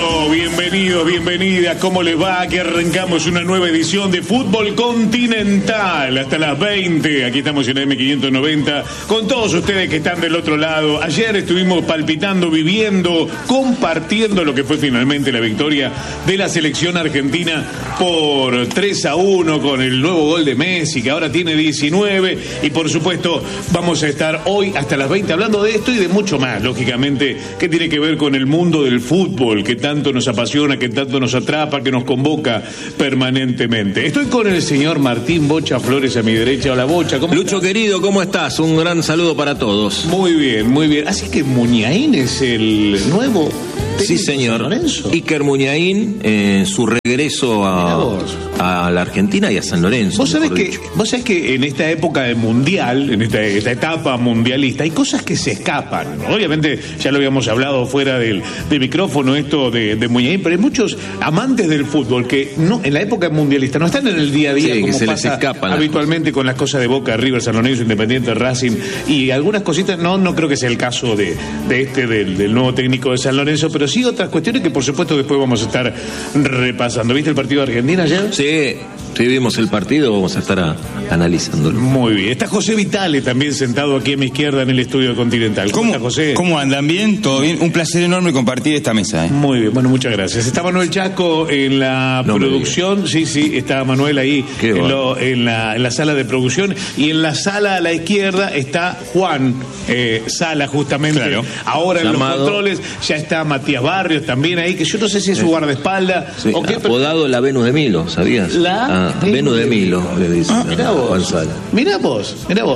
Bienvenidos, bienvenidas, ¿cómo les va? Aquí arrancamos una nueva edición de Fútbol Continental hasta las 20. Aquí estamos en M590 con todos ustedes que están del otro lado. Ayer estuvimos palpitando, viviendo, compartiendo lo que fue finalmente la victoria de la selección argentina por 3-1 con el nuevo gol de Messi, que ahora tiene 19. Y por supuesto vamos a estar hoy hasta las 20 hablando de esto y de mucho más, lógicamente, que tiene que ver con el mundo del fútbol, que tanto nos apasiona, que tanto nos atrapa, que nos convoca permanentemente. Estoy con el señor Martín Bocha Flores a mi derecha. Hola, Bocha, ¿cómo Lucho estás? querido, ¿cómo estás? Un gran saludo para todos. Muy bien, muy bien. Así que Muniain es el nuevo técnico. Sí, señor. de San Lorenzo. Iker Muniain, su regreso a la Argentina y a San Lorenzo. Vos sabés que en esta época de mundial, en esta etapa mundialista, hay cosas que se escapan, ¿no? Obviamente, ya lo habíamos hablado fuera del micrófono, esto de Muniain, pero hay muchos amantes del fútbol que no, en la época mundialista no están en el día a día, sí, como que se pasa les escapan habitualmente con las cosas de Boca, River, San Lorenzo, Independiente, Racing y algunas cositas. No creo que sea el caso del nuevo técnico de San Lorenzo, pero sí otras cuestiones que por supuesto después vamos a estar repasando. ¿Viste el partido de Argentina ayer? Sí, vimos el partido, vamos a estar analizándolo. Muy bien. Está José Vitale también sentado aquí a mi izquierda en el estudio Continental. ¿Cómo está, José? ¿Cómo andan? ¿Bien? ¿Todo bien? Un placer enorme compartir esta mesa. Muy bien, bueno, muchas gracias. Está Manuel Chasco en la producción. Sí, está Manuel ahí en la sala de producción. Y en la sala a la izquierda está Juan Sala, justamente. Claro. Ahora en los controles ya está Matías Barrios también ahí, que yo no sé si es su guardaespaldas o qué. Apodado la Venus de Milo, ¿sabías? Venus de Milo, le dicen. Mirá vos. Juan Sala. Mirá vos.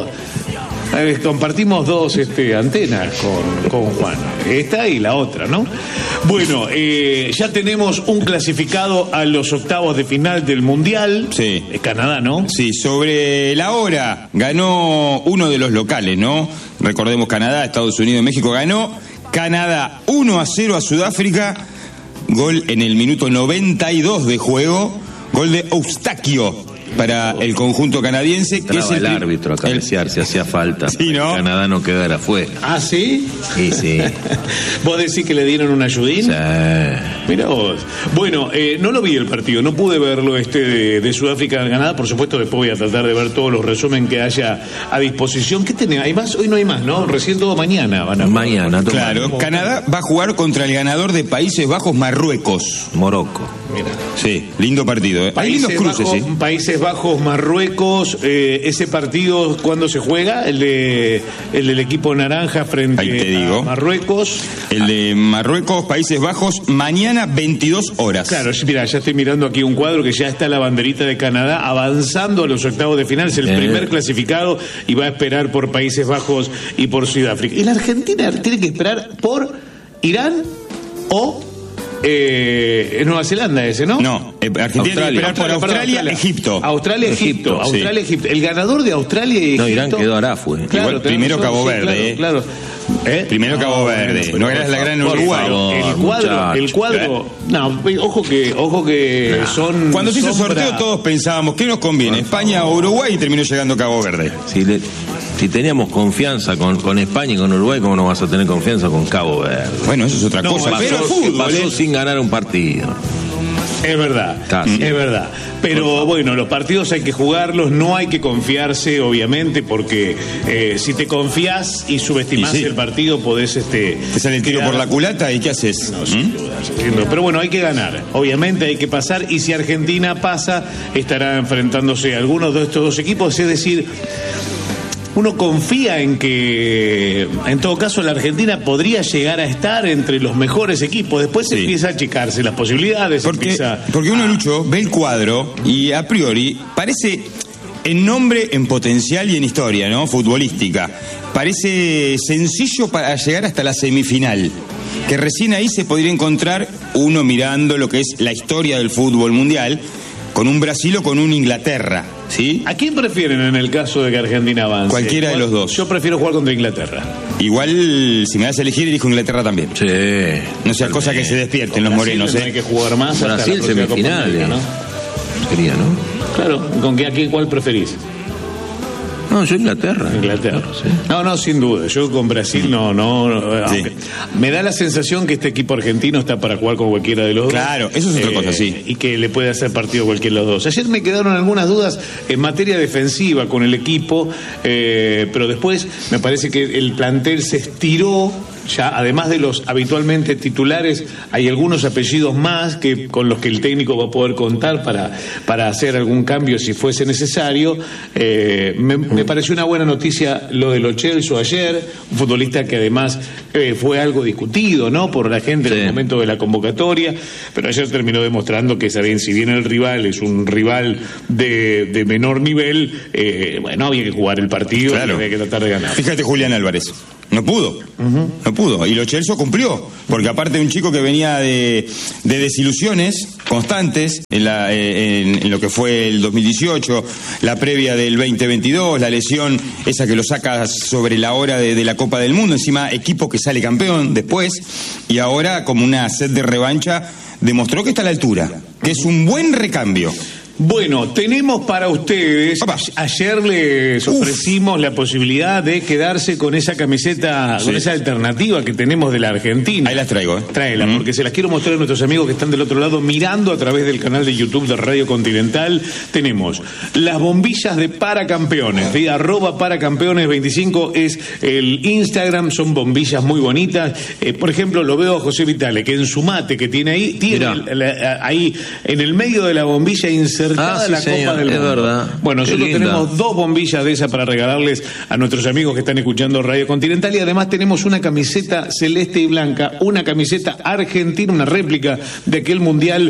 Compartimos dos antenas con Juan. Esta y la otra, ¿no? Bueno, ya tenemos un clasificado a los octavos de final del Mundial. Sí. Canadá, ¿no? Sí, sobre la hora ganó uno de los locales, ¿no? Recordemos Canadá, Estados Unidos, México. Ganó Canadá 1-0 a Sudáfrica. Gol en el minuto 92 de juego. Gol de Eustaquio para el conjunto canadiense. Que es el árbitro a cabecear si hacía falta. Sí, ¿no? Canadá no quedara afuera. ¿Ah, sí? Sí. ¿Vos decís que le dieron un ayudín? Sí. Mirá vos. Bueno, no lo vi el partido, no pude verlo de Sudáfrica-Canadá. Por supuesto, después voy a tratar de ver todos los resúmenes que haya a disposición. ¿Qué tenés? ¿Hay más? Hoy no hay más, ¿no? Recién todo mañana van a jugar. Mañana. Claro, Canadá va a jugar contra el ganador de Países Bajos-Marruecos. Morocco. Mira. Sí, lindo partido. Hay lindos cruces, sí. Países Bajos, Marruecos, ese partido, ¿cuándo se juega? El del equipo naranja frente a Marruecos. El de Marruecos, Países Bajos, mañana 22 horas. Claro, mira, ya estoy mirando aquí un cuadro que ya está la banderita de Canadá avanzando a los octavos de final. Es el primer clasificado y va a esperar por Países Bajos y por Sudáfrica. Y la Argentina tiene que esperar por Irán o Nueva Zelanda ese, ¿no? No, Argentina tiene que esperar por Australia, Egipto. Australia-Egipto. El ganador de Australia y Egipto. No, Irán quedó ahora, fue. Claro, igual primero Cabo Verde, claro. Primero Cabo Verde. No eras la gran Uruguay. El cuadro. No, ojo que son. Cuando se hizo el sorteo todos pensábamos, ¿qué nos conviene? ¿España o Uruguay? Y terminó llegando Cabo Verde. Si teníamos confianza con España y con Uruguay, ¿cómo no vas a tener confianza con Cabo Verde? Bueno, eso es otra cosa. Pero pasó sin ganar un partido. Es verdad, es verdad. Pero bueno, los partidos hay que jugarlos, no hay que confiarse, obviamente, porque si te confías y subestimás el partido, podés... Te sale el tiro por la culata y ¿qué haces? No, pero bueno, hay que ganar, obviamente hay que pasar, y si Argentina pasa, estará enfrentándose a algunos de estos dos equipos, es decir... Uno confía en que, en todo caso, la Argentina podría llegar a estar entre los mejores equipos. Después empieza a achicarse las posibilidades. Porque uno, Lucho, ve el cuadro y a priori parece, en nombre, en potencial y en historia, ¿no? Futbolística, parece sencillo para llegar hasta la semifinal. Que recién ahí se podría encontrar uno mirando lo que es la historia del fútbol mundial, con un Brasil o con un Inglaterra, ¿sí? ¿A quién prefieren en el caso de que Argentina avance? Cualquiera de los dos. Yo prefiero jugar contra Inglaterra. Igual, si me das a elegir, elijo Inglaterra también. Sí. No sea cosa que se despierten los morenos, ¿eh? Hay que jugar más. Brasil semifinal, ¿no? Sería, ¿no? Claro, ¿con qué, cuál preferís? No, yo Inglaterra. Sí. No, sin duda. Yo con Brasil no. Sí. Me da la sensación que este equipo argentino está para jugar con cualquiera de los dos. Claro, eso es otra cosa, sí. Y que le puede hacer partido cualquiera de los dos. Ayer me quedaron algunas dudas en materia defensiva con el equipo, pero después me parece que el plantel se estiró. Ya, además de los habitualmente titulares, hay algunos apellidos más que con los que el técnico va a poder contar para hacer algún cambio si fuese necesario. Me pareció una buena noticia lo de Lo Celso ayer, un futbolista que además fue algo discutido, ¿no?, por la gente en el momento de la convocatoria, pero ayer terminó demostrando que, si bien el rival es un rival de menor nivel, había que jugar el partido, claro, y había que tratar de ganar. Fíjate Julián Álvarez. No pudo. Y Lo Celso cumplió, porque aparte de un chico que venía de desilusiones constantes en lo que fue el 2018, la previa del 2022, la lesión esa que lo saca sobre la hora de la Copa del Mundo, encima equipo que sale campeón después, y ahora como una sed de revancha demostró que está a la altura, que es un buen recambio. Bueno, tenemos para ustedes, ayer les ofrecimos la posibilidad de quedarse con esa camiseta, con esa alternativa que tenemos de la Argentina. Ahí las traigo, Tráela, porque se las quiero mostrar a nuestros amigos que están del otro lado mirando a través del canal de YouTube de Radio Continental. Tenemos las bombillas de Paracampeones, de @Paracampeones25 es el Instagram, son bombillas muy bonitas. Por ejemplo, lo veo a José Vitale, que en su mate que tiene ahí, tiene ahí en el medio de la bombilla insertada la Copa del Mundo. Es verdad. Bueno, nosotros tenemos 2 bombillas de esas para regalarles a nuestros amigos que están escuchando Radio Continental, y además tenemos una camiseta celeste y blanca, una camiseta argentina, una réplica de aquel Mundial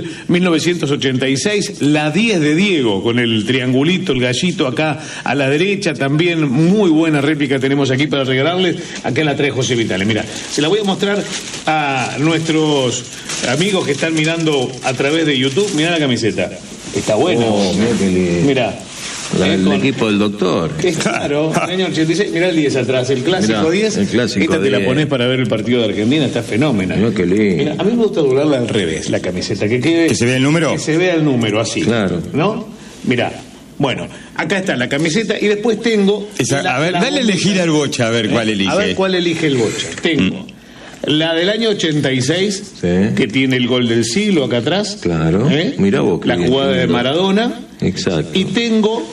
1986, la 10 de Diego, con el triangulito, el gallito acá a la derecha, también muy buena réplica tenemos aquí para regalarles. Acá la trae José Vitale. Mira, se la voy a mostrar a nuestros amigos que están mirando a través de YouTube. Mirá la camiseta. Está bueno. Mirá. El equipo del doctor. Claro, el año 86. Mirá el 10 atrás, el clásico 10. El clásico esta te 10. la ponés para ver el partido de Argentina, está fenomenal. Mirá qué lindo. Mira, a mí me gusta doblarla al revés, la camiseta. ¿Que se vea el número? Que se vea el número, así. Claro. ¿No? Mirá. Bueno, acá está la camiseta y después tengo... a ver, dale a elegir al Bocha, a ver cuál elige. A ver cuál elige el Bocha. Tengo... La del año 86, que tiene el gol del siglo acá atrás. Claro. Mirá vos. La jugada de Maradona. Exacto. Y tengo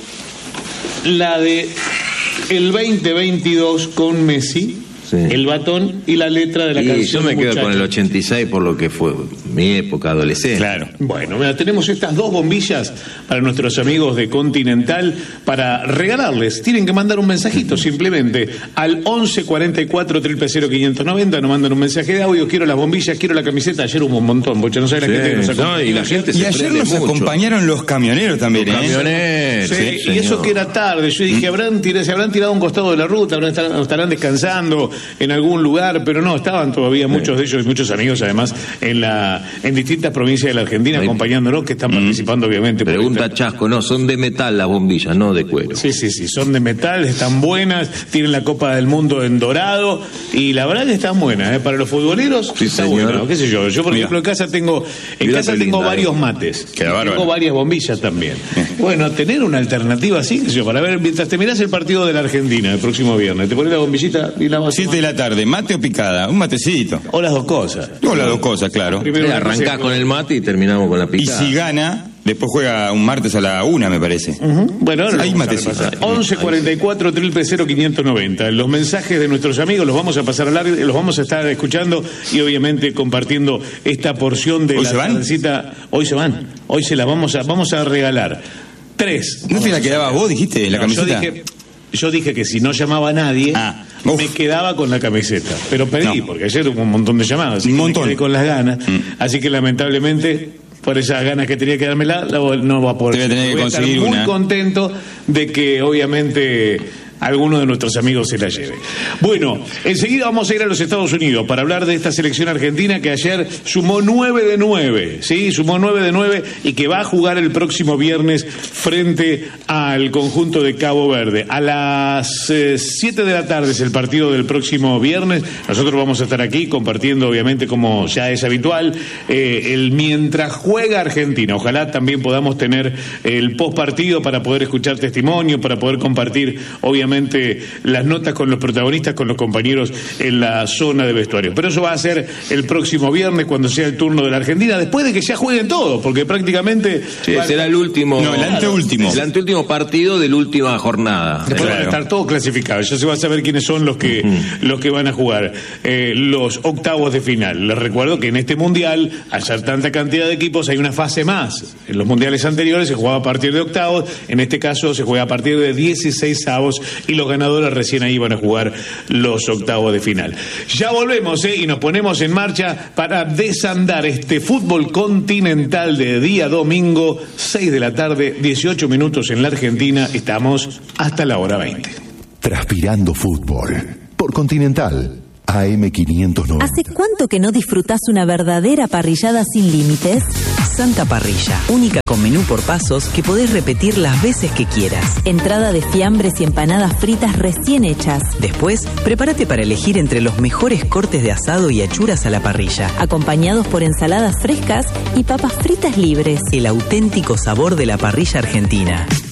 la de el 2022 con Messi, el batón y la letra de la canción. Yo me quedo con el 86 por lo que fue mi época adolescente. Claro. Bueno, mira, tenemos estas 2 bombillas para nuestros amigos de Continental para regalarles. Tienen que mandar un mensajito simplemente al 11 44 000 590. Nos mandan un mensaje de audio. Quiero las bombillas, quiero la camiseta. Ayer hubo un montón, porque no sabe la gente que nos acompañó. Y la gente y ayer nos acompañaron los camioneros también. Camioneros. Y eso que era tarde. Yo dije, se habrán tirado a un costado de la ruta, estarán descansando en algún lugar, pero no, estaban todavía muchos de ellos y muchos amigos además en distintas provincias de la Argentina acompañándonos, que están participando obviamente. Pregunta Chasco, no, son de metal las bombillas, no de cuero. Sí, son de metal, están buenas, tienen la Copa del Mundo en dorado y la verdad que están buenas, para los futboleros está bueno, qué sé yo. Yo por ejemplo en casa tengo varios mates, tengo varias bombillas también. Bueno, tener una alternativa así, qué sé yo, para ver, mientras te mirás el partido de la Argentina el próximo viernes, te pones la bombillita y la vas 7 de la tarde, mate o picada, un matecito. O las dos cosas. O las dos cosas, claro. Primero arrancás con el mate y terminamos con la picada. Y si gana, después juega un martes a la 1, me parece. Bueno, ahora hay matecito. 11 44 000 590. Los mensajes de nuestros amigos los vamos a pasar al aire, los vamos a estar escuchando y obviamente compartiendo esta porción de ¿Hoy la se van? tardecita. Hoy se van. Hoy se la vamos a regalar. 3. ¿No te la quedabas vos, dijiste, la camiseta? Yo dije que si no llamaba a nadie, me quedaba con la camiseta. Pero pedí, porque ayer hubo un montón de llamadas. Así que me quedé con las ganas. Así que lamentablemente, por esas ganas que tenía que dármela, no va a poder. Te voy a tener que conseguir estar una. Muy contento de que obviamente alguno de nuestros amigos se la lleve. Bueno, enseguida vamos a ir a los Estados Unidos para hablar de esta selección argentina que ayer sumó 9 de 9, ¿sí? Sumó 9 de 9 y que va a jugar el próximo viernes frente al conjunto de Cabo Verde. A las 7 de la tarde es el partido del próximo viernes. Nosotros vamos a estar aquí compartiendo, obviamente, como ya es habitual, el mientras juega Argentina. Ojalá también podamos tener el postpartido para poder escuchar testimonio, para poder compartir, obviamente, las notas con los protagonistas, con los compañeros en la zona de vestuario. Pero eso va a ser el próximo viernes, cuando sea el turno de la Argentina, después de que ya jueguen todos, porque prácticamente... Sí, será el último... No, el anteúltimo. El anteúltimo partido de la última jornada. Después van a estar todos clasificados. Ya se va a saber quiénes son los que van a jugar los octavos de final. Les recuerdo que en este mundial, al ser tanta cantidad de equipos, hay una fase más. En los mundiales anteriores se jugaba a partir de octavos, en este caso se juega a partir de 16avos y los ganadores recién ahí van a jugar los octavos de final. Ya volvemos y nos ponemos en marcha para desandar este fútbol continental de día domingo, 6 de la tarde, 18 minutos en la Argentina. Estamos hasta la hora 20. Transpirando fútbol por Continental AM590. ¿Hace cuánto que no disfrutás una verdadera parrillada sin límites? Santa Parrilla, única con menú por pasos que podés repetir las veces que quieras. Entrada de fiambres y empanadas fritas recién hechas. Después, prepárate para elegir entre los mejores cortes de asado y achuras a la parrilla, acompañados por ensaladas frescas y papas fritas libres. El auténtico sabor de la parrilla argentina.